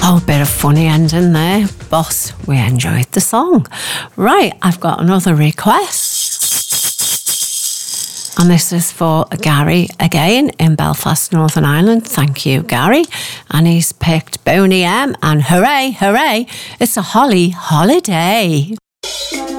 Oh, a bit of funny ending there, but we enjoyed the song. Right, I've got another request. And this is for Gary again in Belfast, Northern Ireland. Thank you, Gary. And he's picked Boney M. And hooray, hooray, it's a holly holiday.